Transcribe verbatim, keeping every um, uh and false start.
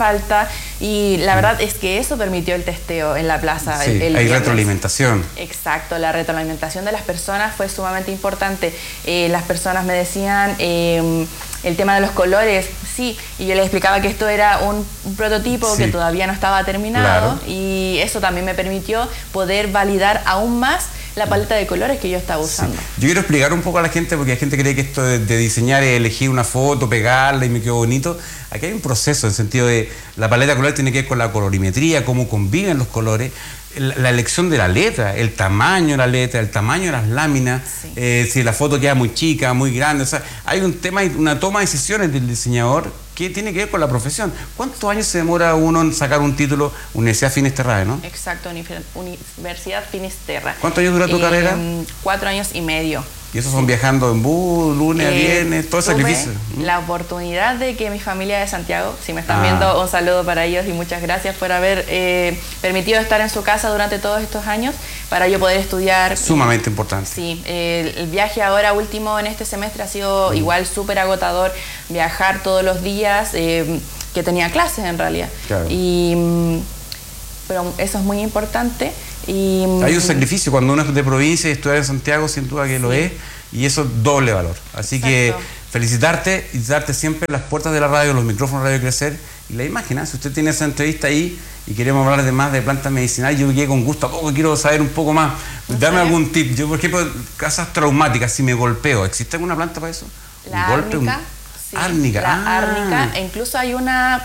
falta, y la verdad es que eso permitió el testeo en la plaza. Sí, el, el hay viernes. retroalimentación. Exacto, la retroalimentación de las personas fue sumamente importante. Eh, las personas me decían eh, el tema de los colores, sí, y yo les explicaba que esto era un, un prototipo sí. que todavía no estaba terminado, claro. y eso también me permitió poder validar aún más la paleta de colores que yo estaba usando. Sí. Yo quiero explicar un poco a la gente, porque la gente cree que esto de, de diseñar es elegir una foto, pegarla y me quedó bonito. Aquí hay un proceso en el sentido de la paleta de colores tiene que ver con la colorimetría, cómo conviven los colores, la, la elección de la letra, el tamaño de la letra, el tamaño de las láminas, sí. eh, si la foto queda muy chica, muy grande. O sea, hay un tema, una toma de decisiones del diseñador que tiene que ver con la profesión. ¿Cuántos años se demora uno en sacar un título? Universidad Finisterrae, ¿no? Exacto, Universidad Finisterrae. ¿Cuántos años dura tu eh, carrera? Cuatro años y medio. ¿Y esos son viajando en bus, lunes a eh, viernes, todo el sacrificio? La oportunidad de que mi familia de Santiago, si me están ah. viendo, un saludo para ellos y muchas gracias por haber eh, permitido estar en su casa durante todos estos años para yo poder estudiar. Sumamente eh, importante. Sí, eh, el viaje ahora último en este semestre ha sido mm. igual súper agotador, viajar todos los días, eh, que tenía clases en realidad. Claro. Y, pero eso es muy importante. Y, hay un sacrificio cuando uno es de provincia y estudiar en Santiago, sin duda que sí. lo es, y eso doble valor. Así Exacto. que felicitarte y darte siempre las puertas de la radio, los micrófonos de Radio Crecer y la imagen. ¿eh? Si usted tiene esa entrevista ahí y queremos hablar de más de plantas medicinales, yo llegué con gusto a poco, quiero saber un poco más. Dame algún tip. Yo, por ejemplo, casas traumáticas, si me golpeo, ¿existe alguna planta para eso? La un golpe, árnica. Un... Sí, árnica. La ah. árnica, e incluso hay una